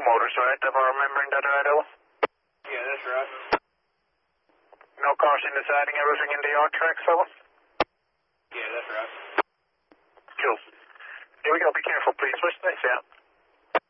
motors, right? Am I remembering that right, Ella? Yeah, that's right. No cars in the siding, everything in the yard tracks, fella? Yeah, that's right. Cool. Here we go. Be careful, please. Switch this out.